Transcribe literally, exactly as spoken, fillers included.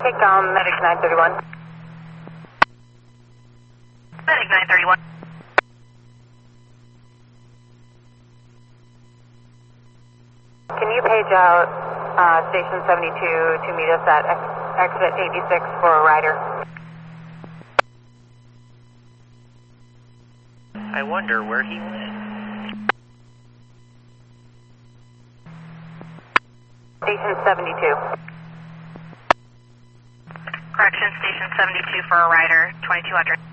Take um, Medic nine thirty-one. Medic nine thirty-one. Can you page out uh, Station seventy-two to meet us at ex- exit eighty-six for a rider? I wonder where he went. Station seventy-two. Correction, Station seventy-two for a rider, twenty-two hundred.